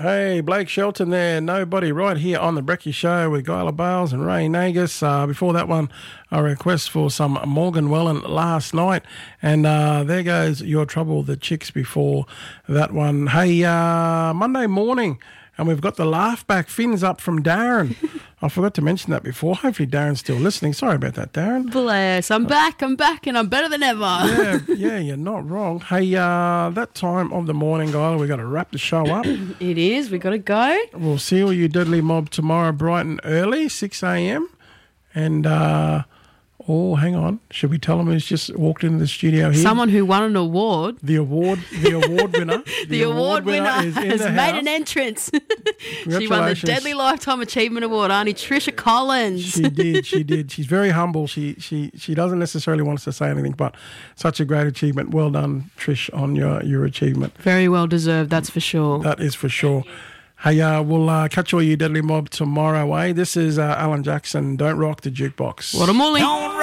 Hey, Blake Shelton there. Nobody right here on the Brecky Show with Gyla Bales and Ray Nagus. Before that one, a request for some Morgan Wallen Last Night. And there goes Your Trouble, the Chicks before that one. Hey, Monday morning. And we've got the laugh back fins up from Darren. I forgot to mention that before. Hopefully Darren's still listening. Sorry about that, Darren. Bless. I'm back, and I'm better than ever. Yeah, you're not wrong. Hey, that time of the morning, guys, we've got to wrap the show up. It is. We've got to go. We'll see all you Dudley Mob tomorrow bright and early, 6 a.m. And, hang on. Should we tell them who's just walked into the studio here? Someone who won an award. The award winner. The award winner has made an entrance. She won the Deadly Lifetime Achievement Award, Auntie Trisha Collins. She did. She's very humble. She doesn't necessarily want us to say anything, but such a great achievement. Well done, Trish, on your achievement. Very well deserved, that's for sure. That is for sure. Hey, we'll catch all you Deadly Mob tomorrow, eh? This is Alan Jackson, Don't Rock the Jukebox. What a molly.